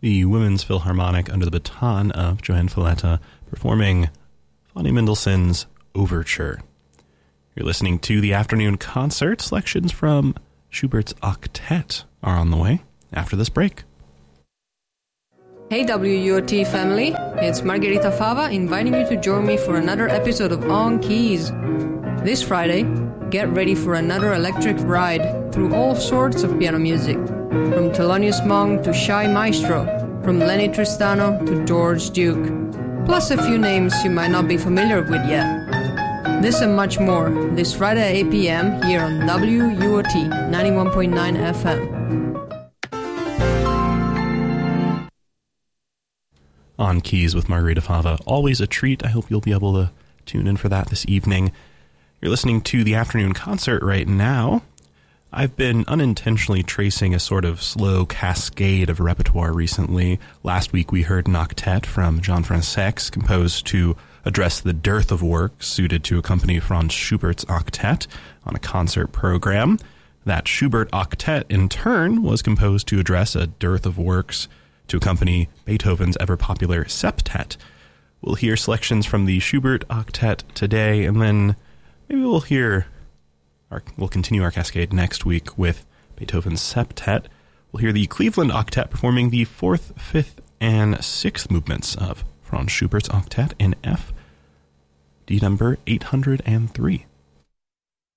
the Women's Philharmonic under the baton of Johann Falletta performing Fanny Mendelssohn's Overture. You're listening to the afternoon concert. Selections from Schubert's Octet are on the way after this break. Hey WUOT family, it's Margherita Fava inviting you to join me for another episode of On Keys. This Friday, get ready for another electric ride through all sorts of piano music, from Thelonious Monk to Shy Maestro, from Lenny Tristano to George Duke, plus a few names you might not be familiar with yet. This and much more this Friday at 8 p.m. here on WUOT 91.9 FM. On Keys with Margherita Fava. Always a treat. I hope you'll be able to tune in for that this evening. You're listening to the afternoon concert right now. I've been unintentionally tracing a sort of slow cascade of repertoire recently. Last week we heard an octet from John Franz composed to address the dearth of work suited to accompany Franz Schubert's octet on a concert program. That Schubert octet, in turn, was composed to address a dearth of works to accompany Beethoven's ever-popular septet. We'll hear selections from the Schubert octet today, and then maybe we'll continue our cascade next week with Beethoven's septet. We'll hear the Cleveland octet performing the 4th, 5th, and 6th movements of Franz Schubert's octet in F, D number 803.